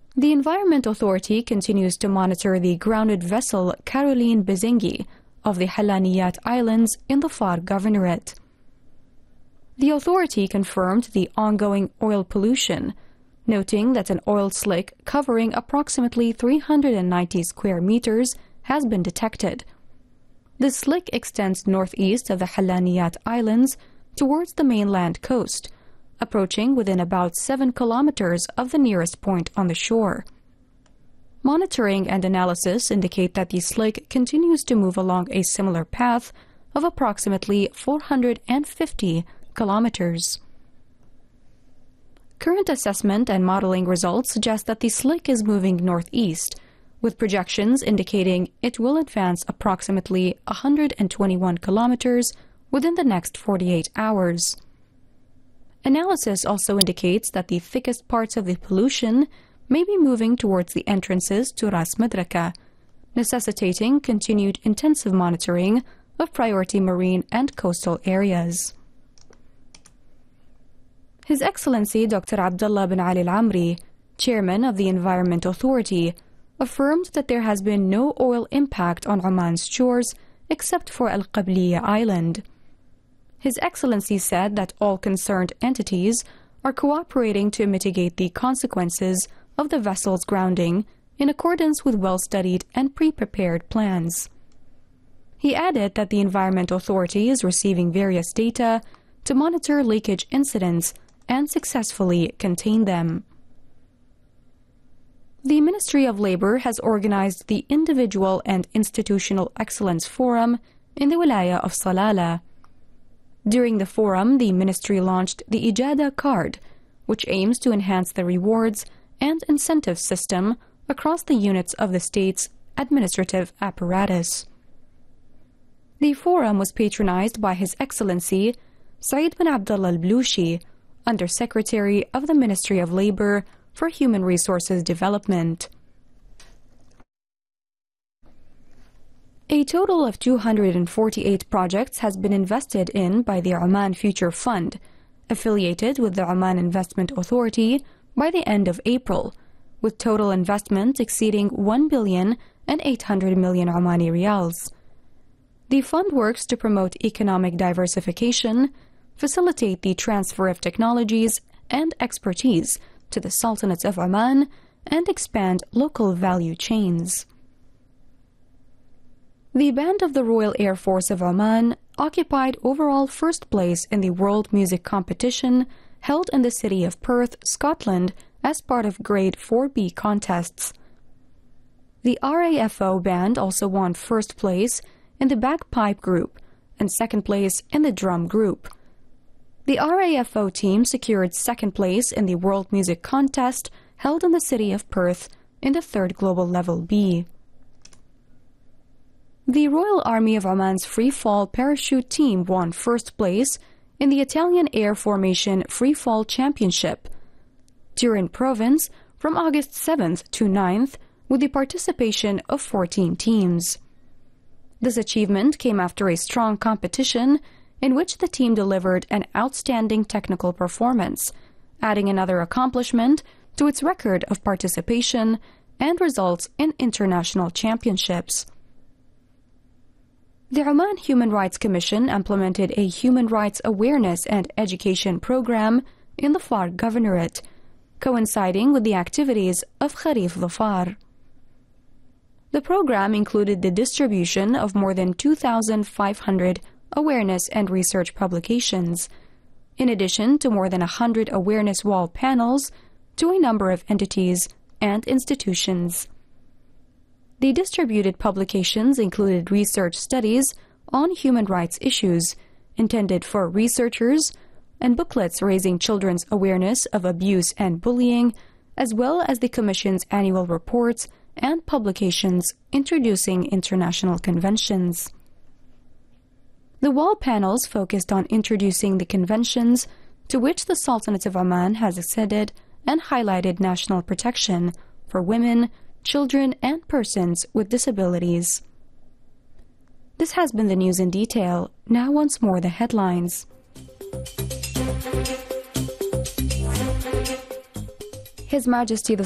The Environment Authority continues to monitor the grounded vessel Caroline Bezengi of the Halaniyat Islands in the Far Governorate. The authority confirmed the ongoing oil pollution, noting that an oil slick covering approximately 390 square meters has been detected. The slick extends northeast of the Halaniyat Islands towards the mainland coast, approaching within about 7 kilometers of the nearest point on the shore. Monitoring and analysis indicate that the slick continues to move along a similar path of approximately 450 kilometers. Current assessment and modeling results suggest that the slick is moving northeast, with projections indicating it will advance approximately 121 kilometers within the next 48 hours. Analysis also indicates that the thickest parts of the pollution may be moving towards the entrances to Ras Madraka, necessitating continued intensive monitoring of priority marine and coastal areas. His Excellency Dr. Abdullah bin Ali Al-Amri, Chairman of the Environment Authority, affirmed that there has been no oil impact on Oman's shores except for Al-Qabliya Island. His Excellency said that all concerned entities are cooperating to mitigate the consequences of the vessel's grounding in accordance with well-studied and pre-prepared plans. He added that the Environment Authority is receiving various data to monitor leakage incidents and successfully contain them. The Ministry of Labor has organized the Individual and Institutional Excellence Forum in the Wilaya of Salalah. During the forum, the ministry launched the Ijada Card, which aims to enhance the rewards and incentive system across the units of the state's administrative apparatus. The forum was patronized by His Excellency Saeed bin Abdullah Al-Blushi, Undersecretary of the Ministry of Labor for Human Resources Development. A total of 248 projects has been invested in by the Oman Future Fund, affiliated with the Oman Investment Authority, by the end of April, with total investment exceeding 1,800 million Omani riyals. The fund works to promote economic diversification, facilitate the transfer of technologies and expertise to the Sultanate of Oman, and expand local value chains. The Band of the Royal Air Force of Oman occupied overall first place in the World Music Competition held in the city of Perth, Scotland, as part of Grade 4B contests. The RAFO band also won first place in the bagpipe group and second place in the drum group. The RAFO team secured second place in the World Music Contest held in the city of Perth in the third Global Level B. The Royal Army of Oman's Free Fall Parachute team won first place in the Italian Air Formation Free Fall Championship, Turin Province, from August 7th to 9th, with the participation of 14 teams. This achievement came after a strong competition in which the team delivered an outstanding technical performance, adding another accomplishment to its record of participation and results in international championships. The Oman Human Rights Commission implemented a human rights awareness and education program in the Far Governorate, coinciding with the activities of Kharif Dhafar. The program included the distribution of more than 2,500 awareness and research publications, in addition to more than 100 awareness wall panels to a number of entities and institutions. The distributed publications included research studies on human rights issues intended for researchers and booklets raising children's awareness of abuse and bullying, as well as the Commission's annual reports and publications introducing international conventions. The wall panels focused on introducing the conventions to which the Sultanate of Oman has acceded and highlighted national protection for women, children, and persons with disabilities. This has been the news in detail. Now once more the headlines. His Majesty the